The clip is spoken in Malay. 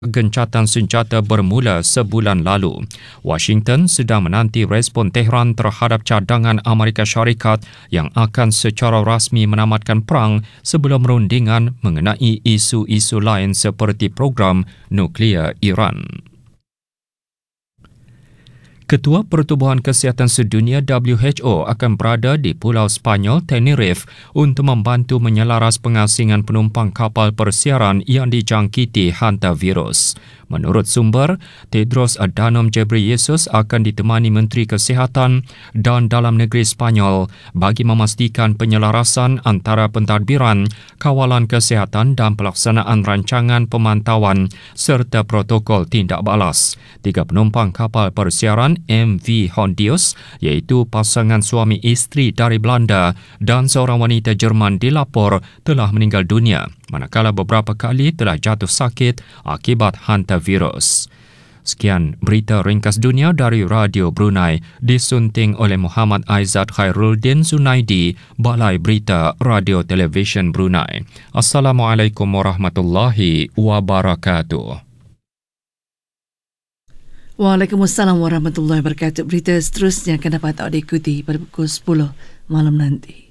gencatan senjata bermula sebulan lalu. Washington sedang menanti respon Tehran terhadap cadangan Amerika Syarikat yang akan secara rasmi menamatkan perang sebelum rundingan mengenai isu-isu lain seperti program nuklear Iran. Ketua Pertubuhan Kesihatan Sedunia WHO akan berada di Pulau Sepanyol, Tenerife untuk membantu menyelaras pengasingan penumpang kapal persiaran yang dijangkiti hantavirus. Menurut sumber, Tedros Adhanom Ghebreyesus akan ditemani Menteri Kesihatan dan Dalam Negeri Sepanyol bagi memastikan penyelarasan antara pentadbiran, kawalan kesihatan dan pelaksanaan rancangan pemantauan serta protokol tindak balas. 3 penumpang kapal persiaran MV Hondius, iaitu pasangan suami isteri dari Belanda dan seorang wanita Jerman dilapor telah meninggal dunia, manakala beberapa kali telah jatuh sakit akibat hantavirus. Sekian berita ringkas dunia dari Radio Brunei, disunting oleh Muhammad Aizat Khairuddin Zunaidi, Balai Berita Radio Televisyen Brunei. Assalamualaikum warahmatullahi wabarakatuh. Waalaikumsalam warahmatullahi wabarakatuh. Berita seterusnya akan dapat diikuti pada pukul 10 malam nanti.